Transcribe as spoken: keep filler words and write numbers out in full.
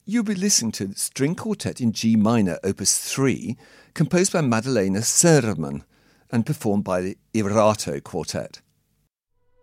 You'll be listening to String Quartet in G minor, Opus three, composed by Madalena Serman and performed by the Irato Quartet.